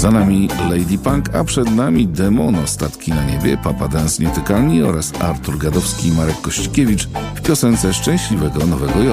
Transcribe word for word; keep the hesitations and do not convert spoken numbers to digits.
Za nami Lady Punk, a przed nami Demono, Statki na niebie, Papa Dance Nietykalni oraz Artur Gadowski i Marek Kościkiewicz w piosence Szczęśliwego Nowego Jorku.